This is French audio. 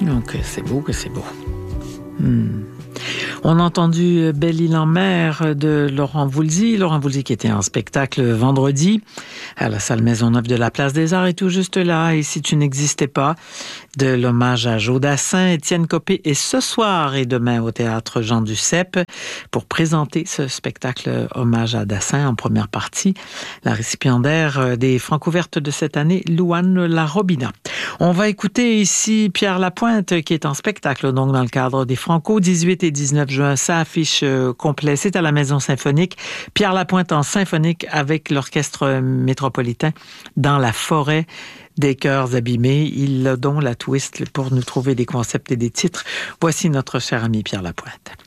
Donc, c'est beau que c'est beau. On a entendu Belle Île en mer de Laurent Voulzy. Laurent Voulzy qui était en spectacle vendredi à la salle Maisonneuve de la Place des Arts et tout juste là. Et si tu n'existais pas, de l'hommage à Joe Dassin, Étienne Copé et ce soir et demain au théâtre Jean Duceppe pour présenter ce spectacle hommage à Dassin en première partie. La récipiendaire des Francouvertes de cette année, Louane Larobina. On va écouter ici Pierre Lapointe qui est en spectacle donc dans le cadre des Franco 18 et 19 juin. Ça affiche complet. C'est à la Maison Symphonique. Pierre Lapointe en symphonique avec l'Orchestre Métropolitain dans la forêt des cœurs abîmés. Il a donc la twist pour nous trouver des concepts et des titres. Voici notre cher ami Pierre Lapointe.